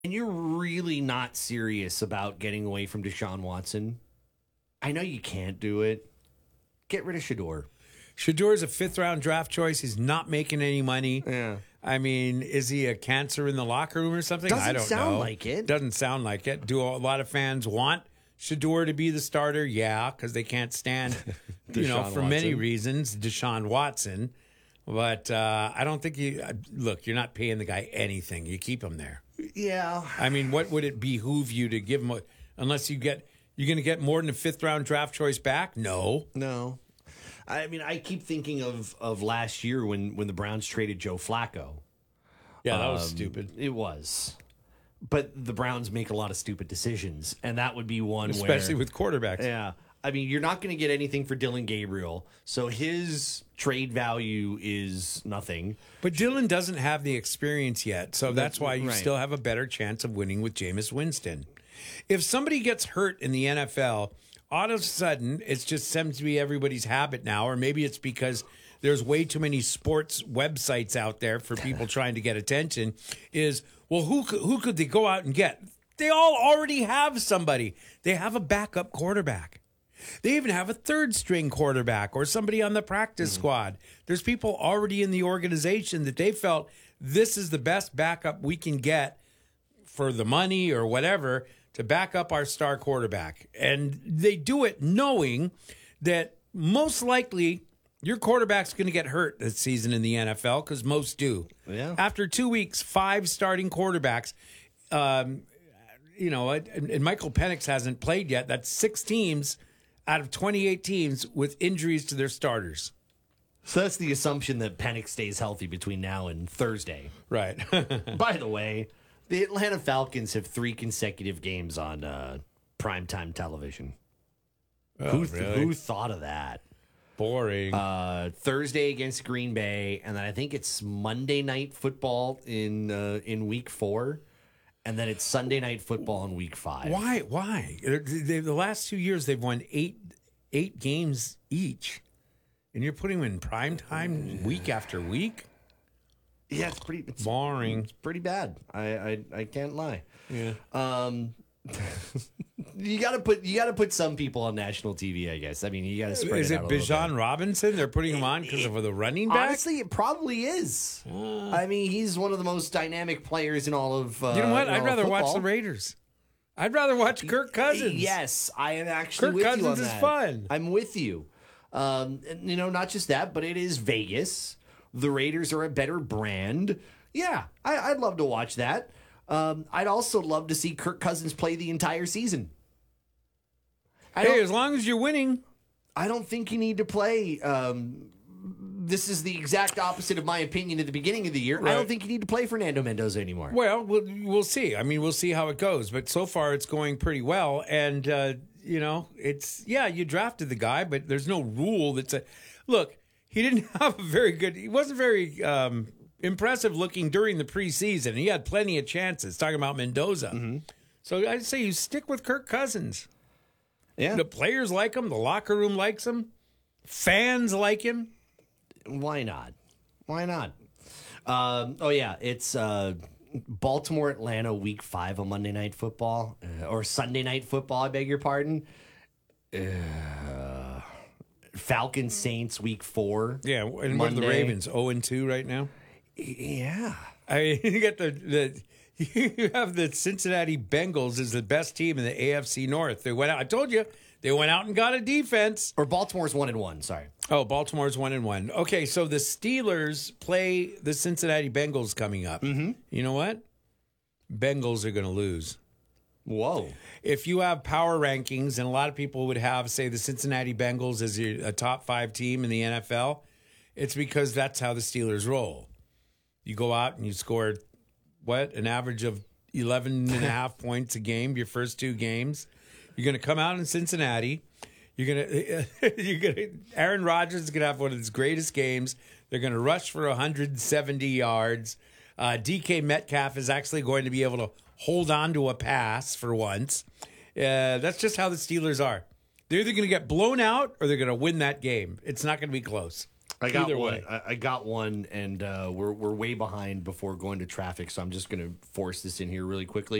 and you're really not serious about getting away from Deshaun Watson, I know you can't do it. Get rid of Shador. Shador's a fifth-round draft choice. He's not making any money. Yeah. I mean, is he a cancer in the locker room or something? I don't know. Doesn't sound like it. Doesn't sound like it. Do a lot of fans want Shador to be the starter? Yeah, because they can't stand, for many reasons, Deshaun Watson. But I don't think look, you're not paying the guy anything. You keep him there. Yeah. I mean, what would it behoove you to give him, unless you're going to get more than a fifth-round draft choice back? No. I mean, I keep thinking of last year when the Browns traded Joe Flacco. Yeah, that was stupid. It was. But the Browns make a lot of stupid decisions, and that would be one especially with quarterbacks. Yeah. I mean, you're not going to get anything for Dylan Gabriel, so his trade value is nothing. But Dylan doesn't have the experience yet, so that's why you right. still have a better chance of winning with Jameis Winston. If somebody gets hurt in the NFL, all of a sudden, it just seems to be everybody's habit now, or maybe it's because there's way too many sports websites out there for people trying to get attention, is, well, who could they go out and get? They all already have somebody. They have a backup quarterback. They even have a third-string quarterback or somebody on the practice squad. There's people already in the organization that they felt this is the best backup we can get for the money or whatever to back up our star quarterback. And they do it knowing that most likely your quarterback's going to get hurt this season in the NFL, because most do. Yeah. After 2 weeks, 5 starting quarterbacks, and Michael Penix hasn't played yet. That's 6 teams out of 28 teams with injuries to their starters. So that's the assumption that Penix stays healthy between now and Thursday. Right. By the way, the Atlanta Falcons have 3 consecutive games on primetime television. Oh, Who thought of that? Boring. Thursday against Green Bay, and then I think it's Monday Night Football in Week 4, and then it's Sunday Night Football in Week 5. Why? The last 2 years they've won eight games each, and you're putting them in prime time week after week. Yeah, it's boring. It's pretty bad. I can't lie. Yeah. You got to put some people on national TV, I guess. I mean, you got to spread Is it it out a little Bijan bit. Robinson? They're putting him on because of the running back? Honestly, it probably is. I mean, he's one of the most dynamic players in all of you know what? I'd rather watch football. the Raiders. I'd rather watch Kirk Cousins. Yes, I am actually Kirk with Cousins you on is that. fun. I'm with you. And, not just that, but it is Vegas. The Raiders are a better brand. Yeah, I'd love to watch that. I'd also love to see Kirk Cousins play the entire season. As long as you're winning. I don't think you need to play. This is the exact opposite of my opinion at the beginning of the year. Right. I don't think you need to play Fernando Mendoza anymore. Well, we'll see. I mean, we'll see how it goes. But so far, it's going pretty well. And, you drafted the guy, but there's no rule that says, look, he didn't have he wasn't very impressive looking during the preseason. He had plenty of chances, talking about Mendoza. Mm-hmm. So I'd say you stick with Kirk Cousins. Yeah. The players like him. The locker room likes him. Fans like him. Why not? It's Baltimore, Atlanta, Week 5 on Monday Night Football. Or Sunday Night Football, I beg your pardon. Falcons, Saints, Week 4. Yeah, and what are the Ravens? 0-2 right now? Yeah. I mean, you got you have the Cincinnati Bengals as the best team in the AFC North. They went out. I told you they went out and got a defense. Or Baltimore's 1-1. Sorry. Oh, Baltimore's 1-1. Okay, so the Steelers play the Cincinnati Bengals coming up. Mm-hmm. You know what? Bengals are going to lose. Whoa. If you have power rankings, and a lot of people would have, say, the Cincinnati Bengals as a top 5 team in the NFL, it's because that's how the Steelers roll. You go out and you score, an average of 11.5 points a game, your first 2 games. You're going to come out in Cincinnati. Aaron Rodgers is going to have one of his greatest games. They're going to rush for 170 yards. DK Metcalf is actually going to be able to hold on to a pass for once. That's just how the Steelers are. They're either going to get blown out or they're going to win that game. It's not going to be close. I got Either one. way. I got one, and we're way behind before going to traffic, so I'm just going to force this in here really quickly.